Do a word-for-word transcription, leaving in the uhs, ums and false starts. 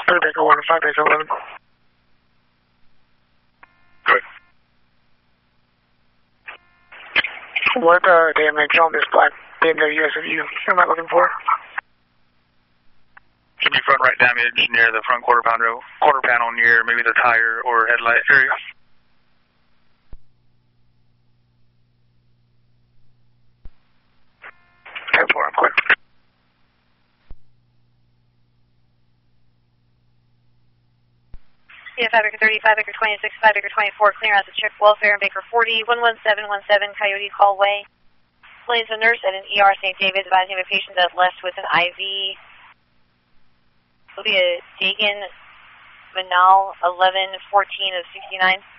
three Baker one, five Baker eleven. Good. What uh, damage on this black B M W S U V am I looking for? Should be front right damage near the front quarter panel, quarter panel near maybe the tire or headlight area. ten four, I'm clear. Yeah, five Baker thirty, five Baker twenty-six, five Baker twenty-four, clear out the check welfare, and Baker forty, one one seven one seven, Coyote Hallway. Explains a nurse at an E R Saint David advising a patient that left with an I V. Will be a Dagan Manal eleven fourteen of sixty-nine.